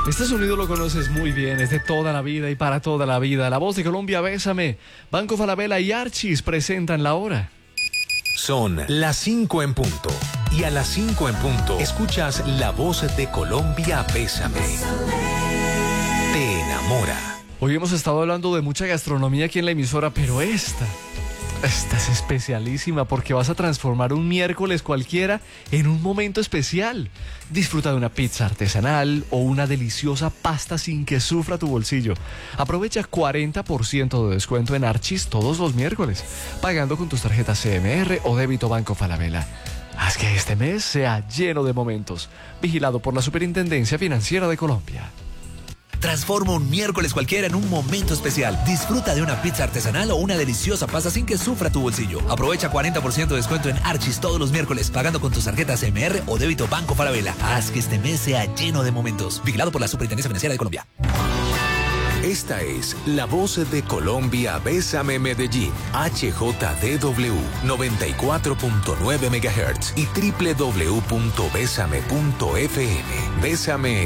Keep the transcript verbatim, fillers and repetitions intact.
Este sonido lo conoces muy bien, es de toda la vida y para toda la vida. La Voz de Colombia, Bésame. Banco Falabella y Archis presentan la hora. Son las cinco en punto. Y a las cinco en punto escuchas La Voz de Colombia, Bésame. Te enamora. Hoy hemos estado hablando de mucha gastronomía aquí en la emisora, pero esta... Esta es especialísima porque vas a transformar un miércoles cualquiera en un momento especial. Disfruta de una pizza artesanal o una deliciosa pasta sin que sufra tu bolsillo. Aprovecha cuarenta por ciento de descuento en Archis todos los miércoles, pagando con tus tarjetas C M R o débito Banco Falabella. Haz que este mes sea lleno de momentos. Vigilado por la Superintendencia Financiera de Colombia. Transforma un miércoles cualquiera en un momento especial. Disfruta de una pizza artesanal o una deliciosa pasta sin que sufra tu bolsillo. Aprovecha cuarenta por ciento de descuento en Archis todos los miércoles, pagando con tus tarjetas C M R o débito Banco Falabella. Haz que este mes sea lleno de momentos. Vigilado por la Superintendencia Financiera de Colombia. Esta es La Voz de Colombia, Bésame Medellín, H J D W noventa y cuatro punto nueve megahertz y doble u doble u doble u punto bésame punto f m. Bésame